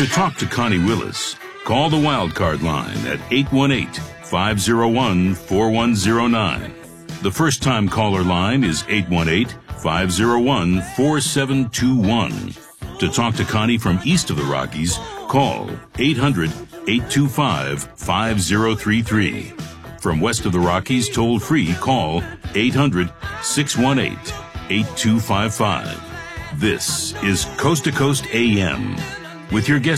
To talk to Connie Willis, call the Wildcard line at 818-501-4109. The first-time caller line is 818-501-4721. To talk to Connie from east of the Rockies, call 800-825-5033. From west of the Rockies, toll-free, call 800-618-8255. This is Coast to Coast AM with your guest